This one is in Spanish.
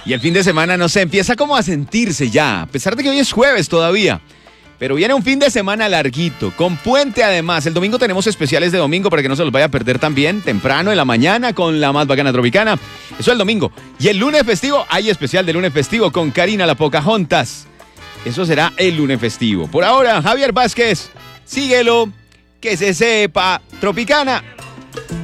Y el fin de semana, no sé, empieza como a sentirse ya, a pesar de que hoy es jueves todavía. Pero viene un fin de semana larguito, con puente además. El domingo tenemos especiales de domingo para que no se los vaya a perder también, temprano en la mañana con la más bacana tropicana. Eso el domingo. Y el lunes festivo, hay especial de lunes festivo con Karina la Pocahontas. Eso será el lunes festivo. Por ahora, Javier Vázquez, síguelo, que se sepa, Tropicana.